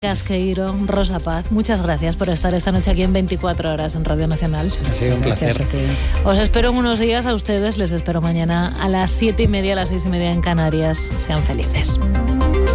Casqueiro, Rosa Paz, muchas gracias por estar esta noche aquí en 24 horas en Radio Nacional. Ha sido un placer. Os espero en unos días, a ustedes les espero mañana a las 7:30, a las 6:30 en Canarias. Sean felices.